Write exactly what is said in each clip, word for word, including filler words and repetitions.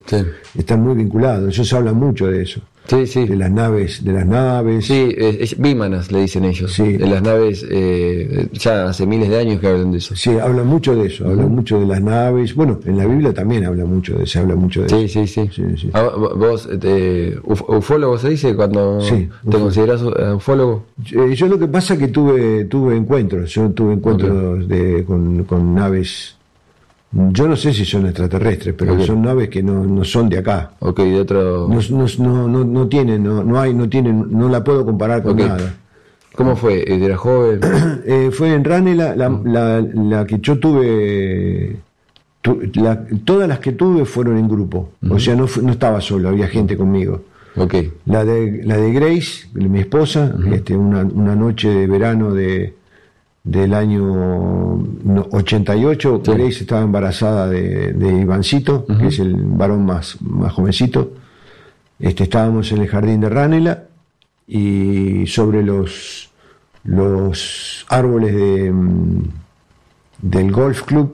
Sí. Están muy vinculados, ellos hablan mucho de eso. Sí, sí. De las naves, de las naves. Sí, es, es, Vímanas le dicen ellos. Sí. De las naves, eh, ya hace miles de años que hablan de eso. Sí, hablan mucho de eso, hablan uh-huh. mucho de las naves. Bueno, en la Biblia también habla mucho de, se habla mucho de sí, eso. Sí, sí, sí. sí. Ah, ¿Vos, te, ufólogo se dice cuando sí, te considerás ufólogo? Yo, yo lo que pasa es que tuve, tuve encuentros, yo tuve encuentros okay. de, con, con naves. Yo no sé si son extraterrestres, pero okay. son naves que no, no son de acá. Ok, de otro. No, no, no, no tienen, no, no hay, no tienen, no la puedo comparar con okay. nada. ¿Cómo fue? ¿Era joven? eh, fue en Ranela, la, mm. la, la que yo tuve, tu, la, todas las que tuve fueron en grupo. Mm-hmm. O sea, no, no estaba solo, había gente conmigo. Okay. La de, la de Grace, mi esposa, mm-hmm. este, una, una noche de verano de del año ochenta y ocho, sí. Grace estaba embarazada de, de Ivancito, uh-huh. que es el varón más, más jovencito. Este, estábamos en el jardín de Ranela y sobre los, los árboles de, del golf club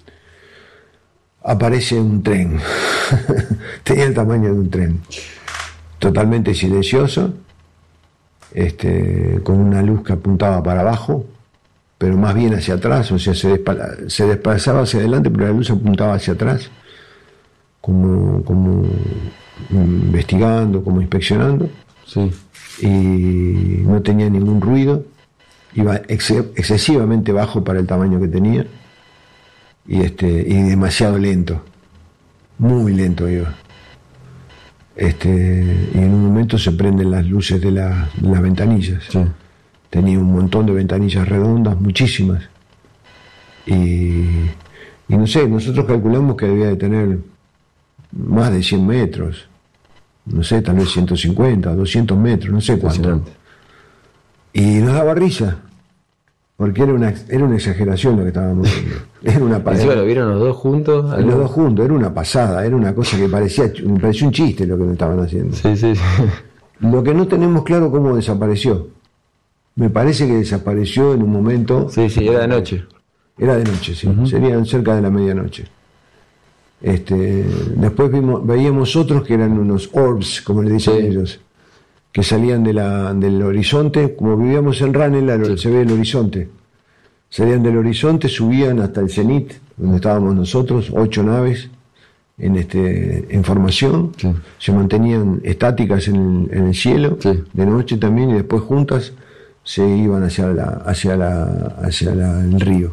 aparece un tren. Tenía el tamaño de un tren. Totalmente silencioso, este, con una luz que apuntaba para abajo, pero más bien hacia atrás, o sea, se, despa- se desplazaba hacia adelante, pero la luz apuntaba hacia atrás, como, como investigando, como inspeccionando, sí. Y no tenía ningún ruido, iba ex- excesivamente bajo para el tamaño que tenía, y, este, y demasiado lento, muy lento iba. Este, y en un momento se prenden las luces de, la, de las ventanillas. Sí. Tenía un montón de ventanillas redondas, muchísimas. Y, y no sé, nosotros calculamos que debía de tener más de cien metros. No sé, tal vez ciento cincuenta, doscientos metros, no sé cuánto. Y nos daba risa, porque era una, era una exageración lo que estábamos viendo. Era una pasada. ¿Lo vieron los dos juntos? ¿Algo? Los dos juntos, era una pasada, era una cosa que parecía, me pareció un chiste lo que me estaban haciendo. Sí, sí, sí. Lo que no tenemos claro cómo desapareció. Me parece que desapareció en un momento. Sí, sí, era de noche. Era de noche, sí. Uh-huh. Serían cerca de la medianoche. Este, después vimos, veíamos otros que eran unos orbs, como le dicen sí. ellos, que salían de la, del horizonte. Como vivíamos en Ranela, sí. se ve el horizonte. Salían del horizonte, subían hasta el cenit, donde estábamos nosotros, ocho naves en este en formación. Sí. Se mantenían estáticas en el, en el cielo, sí. de noche también, y después juntas se iban hacia la hacia la hacia la, el río,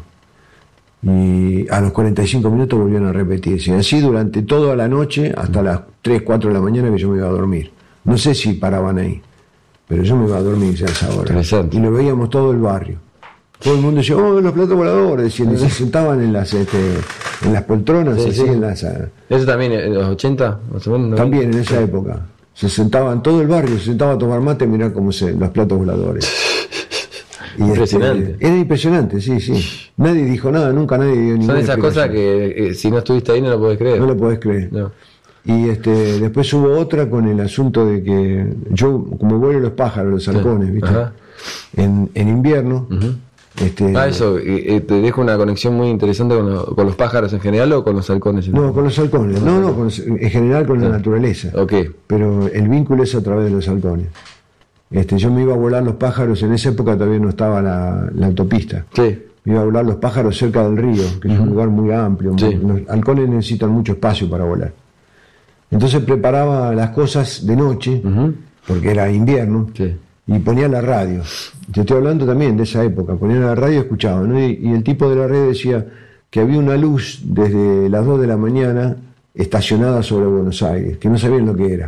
y a los cuarenta y cinco minutos volvían a repetirse, y así durante toda la noche hasta las tres, cuatro de la mañana, que yo me iba a dormir. No sé si paraban ahí, pero yo me iba a dormir ya a esa hora, y lo veíamos todo el barrio. Todo el mundo decía, oh, los platos voladores, decían, y se sentaban en las este, en las poltronas, sí, así, sí. en las. ¿Eso también en los ochenta? Más o menos, ¿no? También en esa sí. época. Se sentaban, todo el barrio se sentaba a tomar mate y mirar cómo se, los platos voladores. Y impresionante. Este, era impresionante, sí, sí. Nadie dijo nada, nunca nadie dio ninguna. Son esas cosas que eh, si no estuviste ahí no lo podés creer. No lo podés creer. No. Y este, después hubo otra con el asunto de que yo, como vuelo los pájaros, los halcones, sí. ¿viste? En, en invierno. Uh-huh. Este, ah, eso, eh, te dejo una conexión muy interesante con, lo, con los pájaros en general o con los halcones. No, con los halcones, no, no, con los, en general con sí. la naturaleza. Okay. Pero el vínculo es a través de los halcones. Este, yo me iba a volar los pájaros, en esa época todavía no estaba la, la autopista. Sí. Me iba a volar los pájaros cerca del río, que uh-huh. es un lugar muy amplio. Sí. Los halcones necesitan mucho espacio para volar. Entonces preparaba las cosas de noche, uh-huh. porque era invierno. Sí. Y ponía la radio. Te estoy hablando también de esa época. Ponía la radio y escuchaba, ¿no? Y, y el tipo de la radio decía que había una luz desde las dos de la mañana estacionada sobre Buenos Aires, que no sabían lo que era.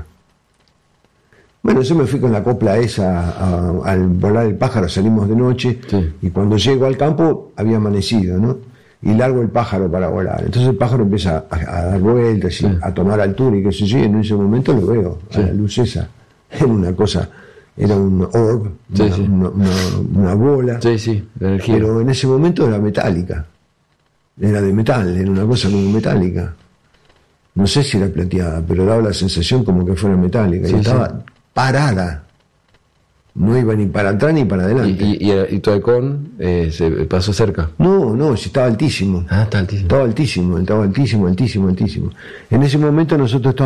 Bueno, yo me fui con la copla esa a, a, al volar el pájaro, salimos de noche, sí. y cuando llego al campo había amanecido, ¿no? Y largo el pájaro para volar. Entonces el pájaro empieza a, a dar vueltas, sí. a tomar altura y qué sé yo, y en ese momento lo veo, sí. a la luz esa. Era una cosa... Era un orb, sí, una, sí. Una, una, una bola, sí, sí, de energía. Pero en ese momento era metálica, era de metal, era una cosa como metálica. No sé si era plateada, pero daba la sensación como que fuera metálica, sí, y estaba sí. parada, no iba ni para atrás ni para adelante. ¿Y, y, y tu halcón eh, se pasó cerca? No, no, si estaba altísimo. Ah, está altísimo. Estaba altísimo, estaba altísimo, altísimo, altísimo. En ese momento nosotros estábamos